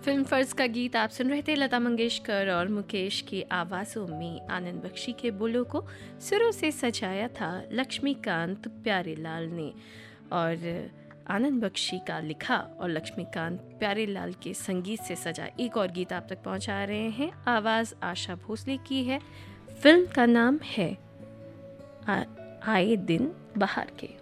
Film फर्ज का गीत आप सुन रहे थे। लता मंगेशकर और मुकेश की आवाज़ों में आनंद बख्शी के बोलों को सुरों से सजाया था लक्ष्मीकांत प्यारेलाल ने, और आनंद बख्शी का लिखा और लक्ष्मीकांत प्यारेलाल के संगीत से सजा एक और गीत आप तक पहुंचा रहे हैं। आवाज़ आशा भोसले की है। फिल्म का नाम है आए दिन बाहर के।